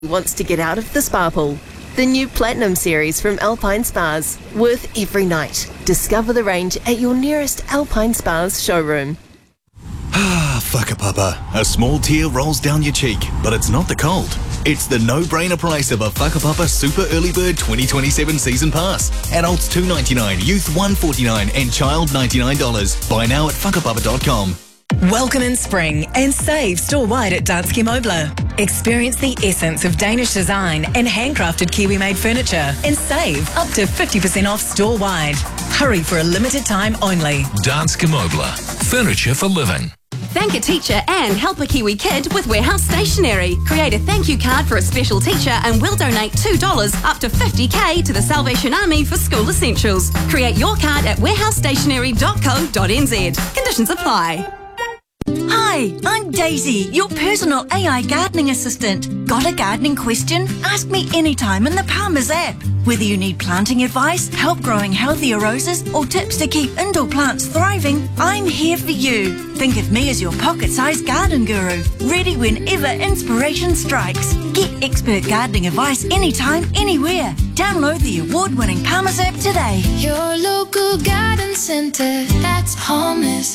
Wants to get out of the spa pool. The new Platinum series from Alpine Spas, worth every night. Discover the range at your nearest Alpine Spas showroom. Whakapapa. A small tear rolls down your cheek, but it's not the cold. It's the no-brainer price of a Whakapapa Super Early Bird 2027 Season Pass. Adults $2.99, youth $1.49 and child $99. Buy now at whakapapa.com. Welcome in spring and save store-wide at Danske Møbler. Experience the essence of Danish design and handcrafted Kiwi-made furniture and save up to 50% off store-wide. Hurry for a limited time only. Danske Møbler. Furniture for living. Thank a teacher and help a Kiwi kid with Warehouse Stationery. Create a thank you card for a special teacher and we'll donate $2 up to $50,000 to the Salvation Army for school essentials. Create your card at warehousestationery.co.nz. Conditions apply. Hi, I'm Daisy, your personal AI gardening assistant. Got a gardening question? Ask me anytime in the Palmer's app. Whether you need planting advice, help growing healthier roses, or tips to keep indoor plants thriving, I'm here for you. Think of me as your pocket-sized garden guru, ready whenever inspiration strikes. Get expert gardening advice anytime, anywhere. Download the award-winning Palmer's app today. Your local garden centre, that's Palmer's.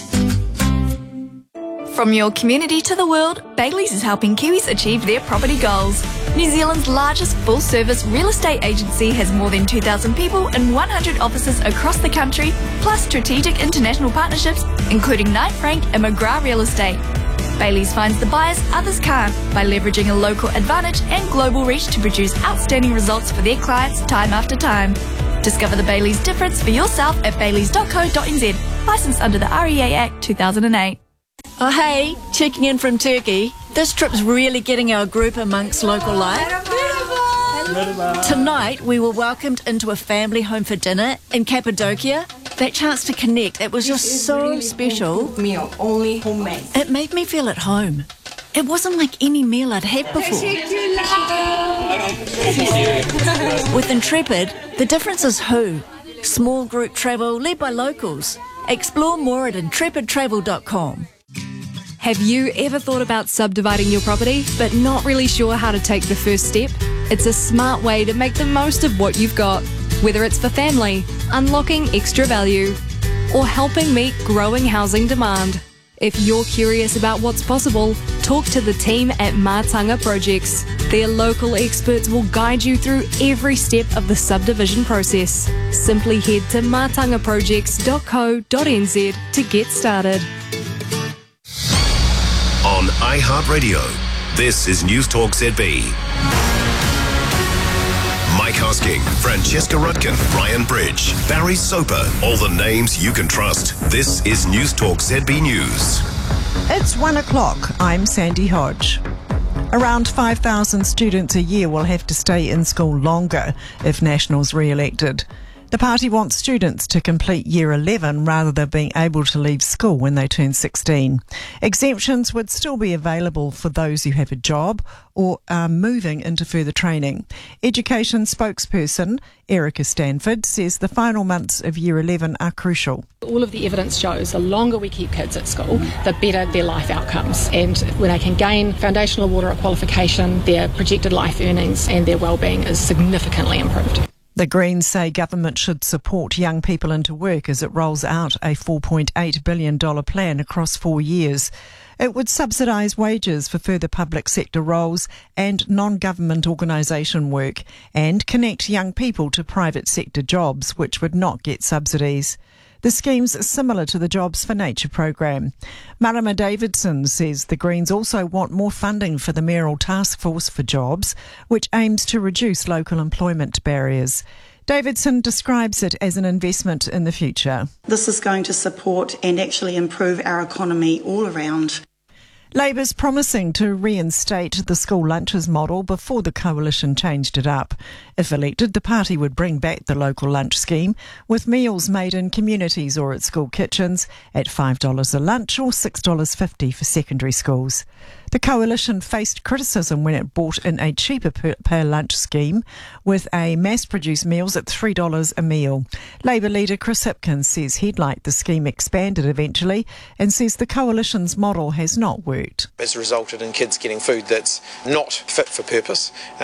From your community to the world, Bayleys is helping Kiwis achieve their property goals. New Zealand's largest full-service real estate agency has more than 2,000 people and 100 offices across the country, plus strategic international partnerships, including Knight Frank and McGrath Real Estate. Bayleys finds the buyers others can't by leveraging a local advantage and global reach to produce outstanding results for their clients time after time. Discover the Bayleys difference for yourself at bayleys.co.nz. Licensed under the REA Act 2008. Oh hey, checking in from Turkey. This trip's really getting our group amongst local life. Tonight we were welcomed into a family home for dinner in Cappadocia. That chance to connect, it was just so special. Meal, only homemade. It made me feel at home. It wasn't like any meal I'd had before. With Intrepid, the difference is who. Small group travel led by locals. Explore more at intrepidtravel.com. Have you ever thought about subdividing your property but not really sure how to take the first step? It's a smart way to make the most of what you've got, whether it's for family, unlocking extra value, or helping meet growing housing demand. If you're curious about what's possible, talk to the team at Mātanga Projects. Their local experts will guide you through every step of the subdivision process. Simply head to mātangaprojects.co.nz to get started. On iHeartRadio, this is News Talk ZB. Mike Hosking, Francesca Rutkin, Brian Bridge, Barry Soper, all the names you can trust. This is News Talk ZB News. It's 1 o'clock. I'm Sandy Hodge. Around 5,000 students a year will have to stay in school longer if National's re-elected. The party wants students to complete Year 11 rather than being able to leave school when they turn 16. Exemptions would still be available for those who have a job or are moving into further training. Education spokesperson Erica Stanford says the final months of Year 11 are crucial. All of the evidence shows the longer we keep kids at school, the better their life outcomes. And when they can gain foundational water qualification, their projected life earnings and their well-being is significantly improved. The Greens say government should support young people into work as it rolls out a $4.8 billion plan across 4 years. It would subsidise wages for further public sector roles and non-government organisation work and connect young people to private sector jobs, which would not get subsidies. The scheme's similar to the Jobs for Nature program. Marama Davidson says the Greens also want more funding for the mayoral task force for jobs, which aims to reduce local employment barriers. Davidson describes it as an investment in the future. This is going to support and actually improve our economy all around. Labour's promising to reinstate the school lunches model before the coalition changed it up. If elected, the party would bring back the local lunch scheme, with meals made in communities or at school kitchens at $5 a lunch or $6.50 for secondary schools. The coalition faced criticism when it brought in a cheaper per lunch scheme with a mass-produced meals at $3 a meal. Labour leader Chris Hipkins says he'd like the scheme expanded eventually and says the coalition's model has not worked. It's resulted in kids getting food that's not fit for purpose.